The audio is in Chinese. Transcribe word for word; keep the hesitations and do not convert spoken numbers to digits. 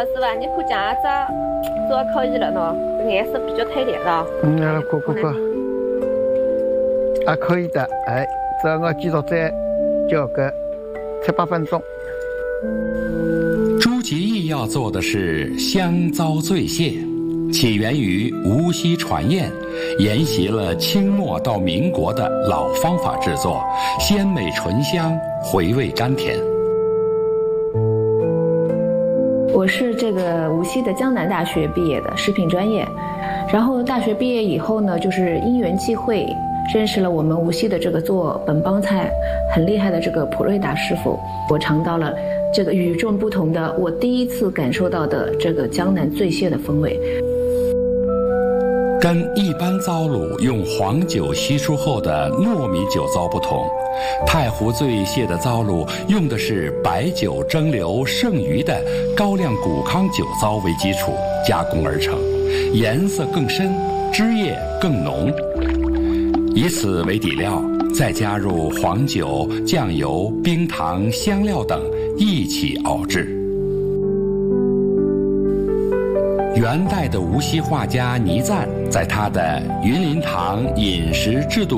师吧，你看这样子做可以了呢，颜色比较太烈了。 嗯，来过过过，啊，可以的，哎，只要我继续再浇个七八分钟。 朱吉义要做的是香糟醉蟹，起源于无锡传宴，沿袭了清末到民国的老方法制作，鲜美醇香，回味甘甜。 我是这个无锡的江南大学毕业的食品专业，然后大学毕业以后呢，就是因缘际会认识了我们无锡的这个做本帮菜很厉害的这个普瑞达师傅，我尝到了这个与众不同的，我第一次感受到的这个江南醉蟹的风味。 跟一般糟卤用黄酒稀疏后的糯米酒糟不同，太湖醉蟹的糟卤用的是白酒蒸馏剩余的高粱谷糠酒糟为基础加工而成，颜色更深，汁液更浓。以此为底料，再加入黄酒、酱油、冰糖、香料等一起熬制。元代的无锡画家倪瓒在他的《云林堂饮食制度